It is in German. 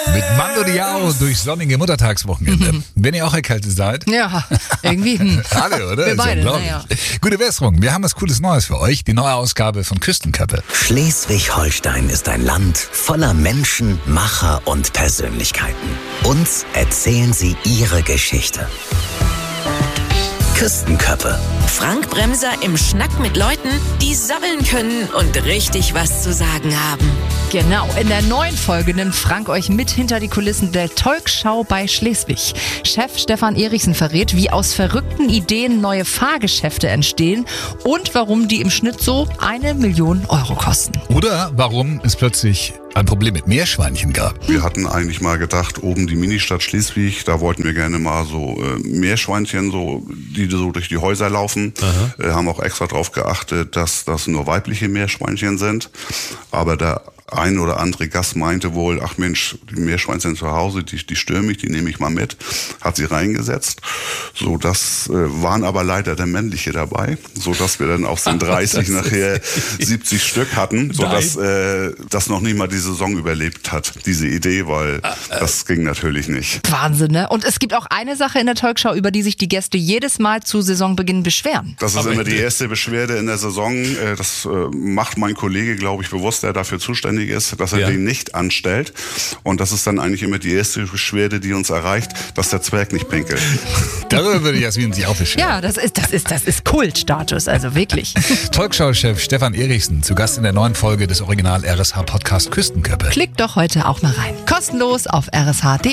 Mit Mando Diao durch sonnige Muttertagswochenende. Wenn ihr auch erkältet seid. Ja, irgendwie. Alle, oder? Wir beide, ja. Gute Besserung. Wir haben was Cooles Neues für euch. Die neue Ausgabe von Küstenköppe. Schleswig-Holstein ist ein Land voller Menschen, Macher und Persönlichkeiten. Uns erzählen sie ihre Geschichte. Küstenköppe. Frank Bremser im Schnack mit Leuten, die sabbeln können und richtig was zu sagen haben. Genau, in der neuen Folge nimmt Frank euch mit hinter die Kulissen der Talkshow bei Schleswig. Chef Stefan Erichsen verrät, wie aus verrückten Ideen neue Fahrgeschäfte entstehen und warum die im Schnitt so 1 Million Euro kosten. Oder warum es plötzlich ein Problem mit Meerschweinchen gab. Wir hatten eigentlich mal gedacht, oben die Ministadt Schleswig, da wollten wir gerne mal so Meerschweinchen, so, die so durch die Häuser laufen. Haben auch extra darauf geachtet, dass das nur weibliche Meerschweinchen sind. Aber der ein oder andere Gast meinte wohl, ach Mensch, die Meerschweinchen zu Hause, die stören mich, die nehme ich mal mit. Hat sie reingesetzt. So, das waren aber leider der männliche dabei, so dass wir dann aus den 30 nachher 70 Stück hatten, so dass das noch nicht mal die Saison überlebt hat, diese Idee, weil das ging natürlich nicht. Wahnsinn, ne? Und es gibt auch eine Sache in der Talkshow, über die sich die Gäste jedes Mal zu Saisonbeginn beschweren. Das ist immer die erste Beschwerde in der Saison. Das macht mein Kollege, glaube ich, bewusst, der dafür zuständig ist, dass er den nicht anstellt. Und das ist dann eigentlich immer die erste Beschwerde, die uns erreicht, dass der Zwerg nicht pinkelt. Darüber würde Jasmin sich auch beschweren. Ja, das ist Kultstatus, also wirklich. Talkshow-Chef Stefan Erichsen, zu Gast in der neuen Folge des Original RSH-Podcast Küstenköppe. Klickt doch heute auch mal rein. Kostenlos auf rsh.de.